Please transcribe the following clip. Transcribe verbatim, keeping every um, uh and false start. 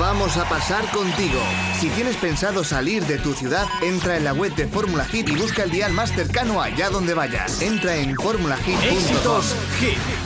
vamos a pasar contigo. Si tienes pensado salir de tu ciudad, entra en la web de Fórmula Hit y busca el dial más cercano allá donde vayas. Entra en fórmula hit punto com. Éxitos Hit.